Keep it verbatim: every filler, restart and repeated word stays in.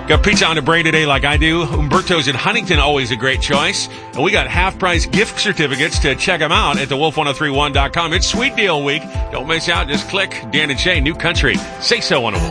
Got pizza on the brain today like I do. Umberto's in Huntington, always a great choice. And we got half-price gift certificates to check them out at the wolf ten thirty-one dot com. It's Sweet Deal Week. Don't miss out. Just click Dan and Shay, New Country. Say so on a Wolf.